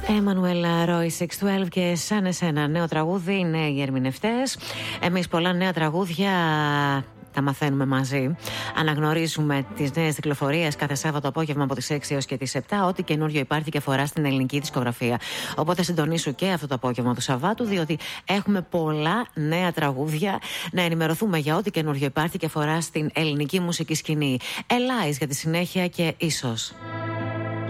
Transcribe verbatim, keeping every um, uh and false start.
Εμμανουέλ Roy εξ δώδεκα και σαν εσένα. Νέο τραγούδι, νέοι ερμηνευτές. Εμείς πολλά νέα τραγούδια τα μαθαίνουμε μαζί. Αναγνωρίζουμε τις νέες κυκλοφορίες κάθε Σάββατο απόγευμα από τις έξι έως και τις επτά. Ό,τι καινούριο υπάρχει και αφορά στην ελληνική δισκογραφία. Οπότε συντονίσου και αυτό το απόγευμα του Σαββάτου, διότι έχουμε πολλά νέα τραγούδια να ενημερωθούμε για ό,τι καινούριο υπάρχει και αφορά στην ελληνική μουσική σκηνή. Ελάις για τη συνέχεια και ίσως.